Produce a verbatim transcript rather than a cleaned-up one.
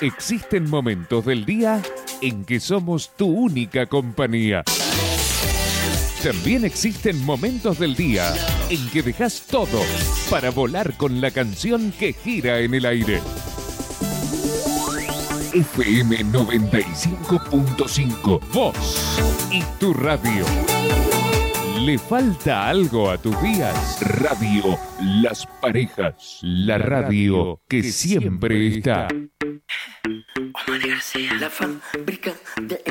Existen momentos del día en que somos tu única compañía. También existen momentos del día en que dejas todo para volar con la canción que gira en el aire. F M noventa y cinco punto cinco, vos y tu radio. ¿Le falta algo a tus días? Radio Las Parejas, la radio que siempre está. Omar García, la fábrica de